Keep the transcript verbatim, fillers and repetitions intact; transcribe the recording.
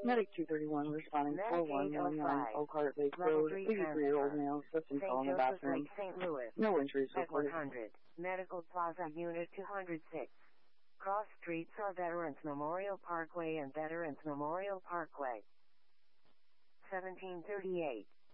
Medic two thirty-one responding Medic four one one nine Oak Heart Lake Road, eighty-three-year-old male, slipped and fell in the bathroom. Saint Louis. No injuries At one reported. hundred. Medical Plaza Unit two oh six. Cross streets are Veterans Memorial Parkway and Veterans Memorial Parkway. seventeen thirty-eight.